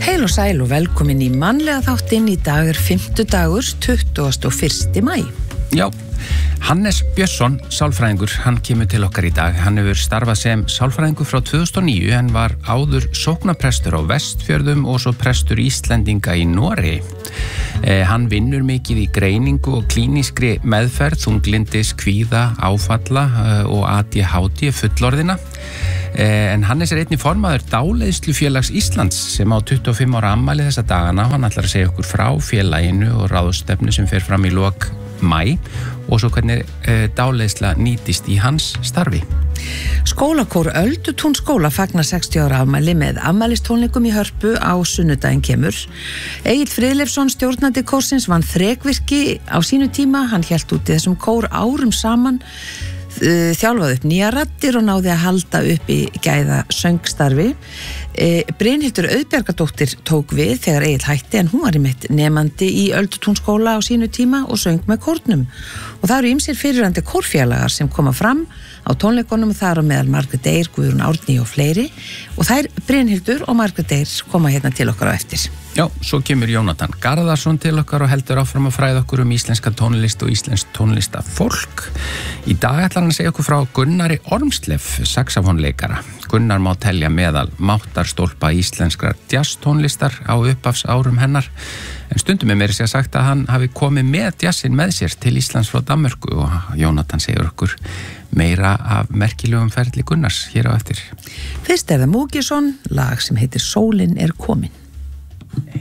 Heil og sæl og velkomin í mannlega þáttinn. Í dag 5. 21. maí. Já, Hannes Björnsson, sálfræðingur, hann kemur til okkar í dag. Hann hefur starfað sem sálfræðingur frá 2009 en var áður sóknarprestur á Vestfjörðum og svo prestur Íslendinga í Noregi. Hann vinnur mikið í greiningu og klínískri meðferð, þunglindis, kvíða, áfalla og ADHD fullorðina. En Hannes einnig formaður Dáleiðslufélags Íslands sem á 25 ára afmæli þessa dagana. Hann ætlar að segja okkur frá félaginu og ráðstefnu sem fer fram í lok maí og svo hvernig dáleiðsla nýtist í hans starfi. Skólakór Öldutúnsskóla fagnar 60 ára afmæli með afmælistónleikum í Hörpu á sunnudaginn kemur. Egill Friðleifsson, stjórnandi kórsins, vann þrekvirki á sínu tíma. Hann hélt út í þessum kór árum saman, þjálfaði upp nýja raddir og náði að halda upp í gæða söngstarfi. Brynhildur Auðbjargadóttir tók við þegar Egill hætti, en hún var einmitt nemandi í Öldutúnsskóla á sínu tíma og söng með kórnum. Og það eru ýmsir fyrrverandi kórfélagar sem koma fram á tónleikunum, og það eru meðal Margrét Eir, Guðrún Árný og fleiri. Og þær Brynhildur og Margrét Eir koma hérna til okkar á eftir. Já, svo kemur Jónatan Garðarsson til okkar og heldur áfram að fræða okkur íslenska tónlist og íslensk tónlistafólk. Í dag ætlar hann að segja okkur frá Gunnari Ormsleff, saxofónleikara. Gunnar má telja meðal máttarstólpa íslenskrar jazztónlistar á upphafsárum hennar. En stundum meira sér sagt að hann hafi komið með jazzin með sér til Íslands frá Danmörku, og Jónatan segir okkur meira af merkilegum ferli Gunnars hér á eftir. Fyrst það Múkisson, lag sem heitir Sólin er komin.